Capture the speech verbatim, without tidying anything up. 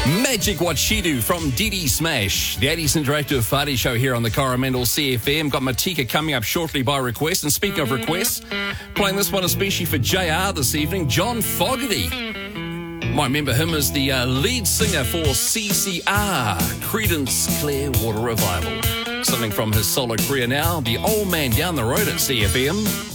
Magic What She Do from Didi Smash. The eighties Interactive Party Show here on the Coromandel C F M. Got Matika coming up shortly by request. And speaking of requests, playing this one especially for J R this evening, John Fogerty. Might remember him as the uh, lead singer for C C R, Creedence Clearwater Revival. Something from his solo career now, The Old Man Down the Road at C F M.